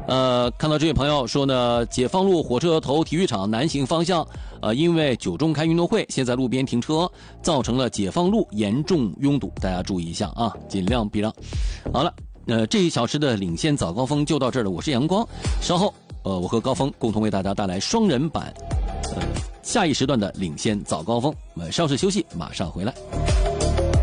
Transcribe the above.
看到这位朋友说呢，解放路火车头体育场南行方向，因为9中开运动会，现在路边停车，造成了解放路严重拥堵，大家注意一下啊，尽量避让。好了，这1小时的领先早高峰就到这儿了，我是阳光，稍后我和高峰共同为大家带来双人版，下一时段的领先早高峰，我们稍事休息，马上回来。